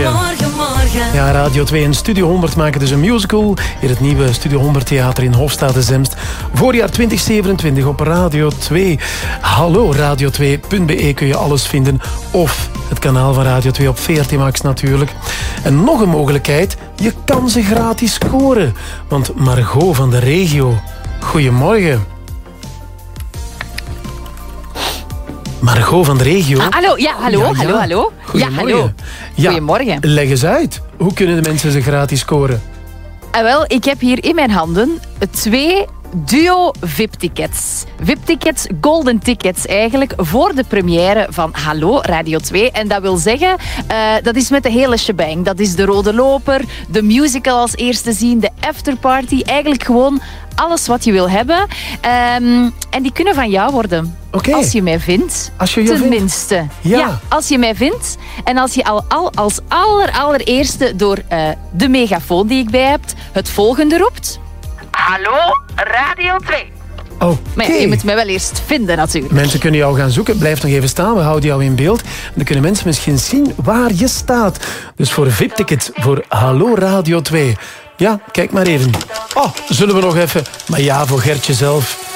Goedemorgen. Ja, Radio 2 en Studio 100 maken dus een musical in het nieuwe Studio 100 Theater in Hofstade-Zemst. Voorjaar 2027 op Radio 2. Hallo, radio2.be kun je alles vinden. Of het kanaal van Radio 2 op VRT Max natuurlijk. En nog een mogelijkheid, je kan ze gratis scoren. Want Margot van de regio, goedemorgen. Margot van de regio. Hallo, ja, hallo, Ja, ja. hallo, hallo. Ja, hallo. Ja, Goedemorgen. leg eens uit. Hoe kunnen de mensen ze gratis scoren? Wel, ik heb hier in mijn handen 2 duo VIP-tickets. VIP-tickets, golden tickets eigenlijk, voor de première van Hallo Radio 2. En dat wil zeggen, dat is met de hele shebang. Dat is de Rode Loper, de musical als eerste zien, de afterparty. Eigenlijk gewoon alles wat je wil hebben. En die kunnen van jou worden. Oké. Als je mij vindt. Als je Tenminste. vindt. Ja. Als je mij vindt. En als je al als allereerste door de megafoon die ik bij heb, het volgende roept. Hallo, Radio 2. Oké. Maar ja, je moet mij wel eerst vinden natuurlijk. Mensen kunnen jou gaan zoeken. Blijf nog even staan, we houden jou in beeld. En dan kunnen mensen misschien zien waar je staat. Dus voor VIP-tickets voor Hallo Radio 2. Ja, kijk maar even. Oh, zullen we nog even... Maar ja, voor Gertje zelf...